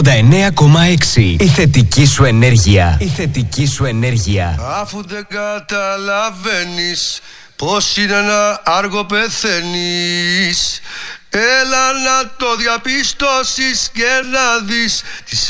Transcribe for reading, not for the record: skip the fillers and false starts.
89,6. Η θετική σου ενέργεια. Η θετική σου ενέργεια. Αφού δεν καταλαβαίνεις πως είναι να άργο πεθαίνεις, έλα να το διαπιστώσεις και να δεις τις